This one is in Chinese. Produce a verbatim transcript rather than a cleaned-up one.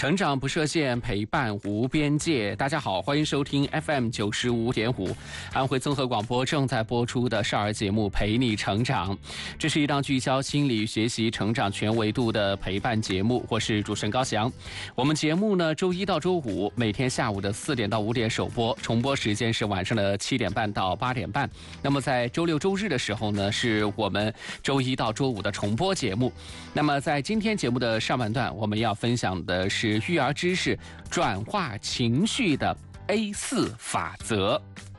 成长不设限，陪伴无边界。大家好，欢迎收听 F M 九十五点五，安徽综合广播正在播出的少儿节目《陪你成长》。这是一档聚焦心理学习、成长全维度的陪伴节目。我是主持人高翔。我们节目呢，周一到周五每天下午的四点到五点首播，重播时间是晚上的七点半到八点半。那么在周六、周日的时候呢，是我们周一到周五的重播节目。那么在今天节目的上半段，我们要分享的是育儿知识转化情绪的 A 四 法则。